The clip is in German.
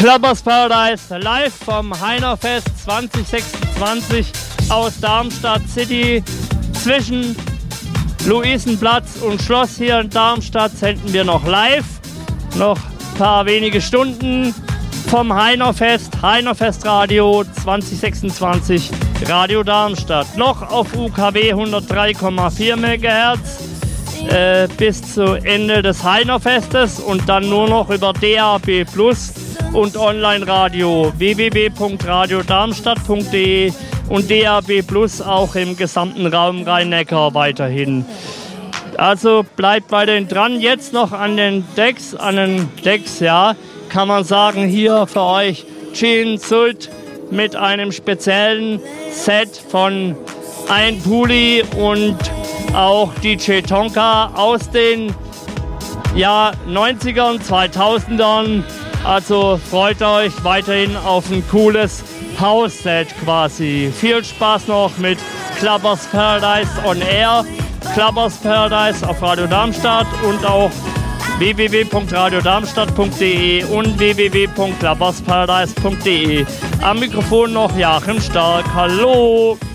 Clubbers Paradise live vom Heinerfest 2026 aus Darmstadt City. Zwischen Luisenplatz und Schloss hier in Darmstadt senden wir noch live. Noch ein paar wenige Stunden vom Heinerfest. Heinerfest Radio 2026 Radio Darmstadt. Noch auf UKW 103,4 MHz. Bis zu Ende des Heinerfestes und dann nur noch über DAB Plus und Online-Radio www.radiodarmstadt.de und DAB Plus auch im gesamten Raum Rhein-Neckar weiterhin. Also bleibt weiterhin dran. Jetzt noch an den Decks, ja, kann man sagen, hier für euch Gin Sult mit einem speziellen Set von Ein Puli und auch DJ Tonka aus den 90ern, 2000ern. Also freut euch weiterhin auf ein cooles House-Set quasi. Viel Spaß noch mit Clubbers Paradise on Air, Clubbers Paradise auf Radio Darmstadt und auch www.radiodarmstadt.de und www.clubbersparadise.de. Am Mikrofon noch Joachim Stark. Hallo!